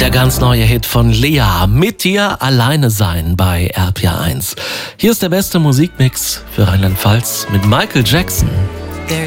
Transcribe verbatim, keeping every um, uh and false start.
Der ganz neue Hit von Lea, Mit dir alleine sein bei R P R eins. Hier ist der beste Musikmix für Rheinland-Pfalz mit Michael Jackson.